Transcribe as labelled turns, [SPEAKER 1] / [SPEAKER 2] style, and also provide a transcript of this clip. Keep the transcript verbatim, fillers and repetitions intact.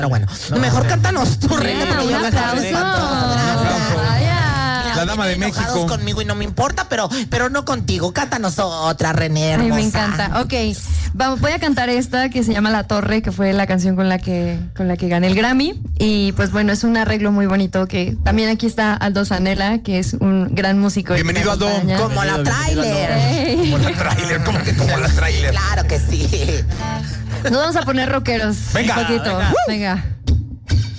[SPEAKER 1] Pero bueno, no, mejor no, cántanos tu reina.
[SPEAKER 2] Yeah, un aplauso.
[SPEAKER 1] La
[SPEAKER 3] dama de México.
[SPEAKER 1] Conmigo y no me importa, pero, pero no contigo. Cántanos otra, René hermosa.
[SPEAKER 2] Ay, me encanta. Ok, vamos, voy a cantar esta que se llama La Torre, que fue la canción con la que con la que gané el Grammy. Y pues bueno, es un arreglo muy bonito que también aquí está Aldo Zanella, que es un gran músico.
[SPEAKER 3] Bienvenido, Aldo.
[SPEAKER 1] Como la tráiler.
[SPEAKER 3] Como la tráiler, ¿cómo que como la tráiler?
[SPEAKER 1] Claro que sí.
[SPEAKER 2] Nos vamos a poner rockeros.
[SPEAKER 3] Venga,
[SPEAKER 2] un poquito.
[SPEAKER 3] venga.
[SPEAKER 2] venga.